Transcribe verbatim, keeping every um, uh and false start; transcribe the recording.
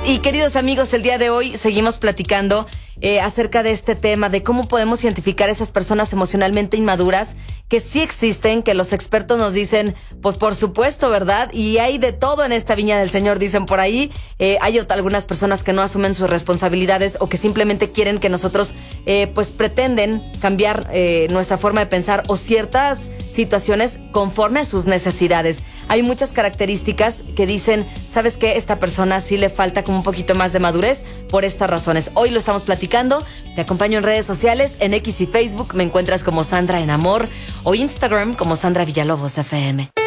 Y queridos amigos, el día de hoy seguimos platicando eh, acerca de este tema, de cómo podemos identificar a esas personas emocionalmente inmaduras, que sí existen, que los expertos nos dicen, pues por supuesto, ¿verdad? Y hay de todo en esta viña del Señor, dicen por ahí. Eh, hay ot- algunas personas que no asumen sus responsabilidades o que simplemente quieren que nosotros, eh, pues pretenden cambiar eh, nuestra forma de pensar o ciertas situaciones conforme a sus necesidades. Hay muchas características que dicen, ¿sabes qué? Esta persona sí le falta como un poquito más de madurez por estas razones. Hoy lo estamos platicando. Te acompaño en redes sociales, en X y Facebook me encuentras como Sandra en Amor o Instagram como Sandra Villalobos F M.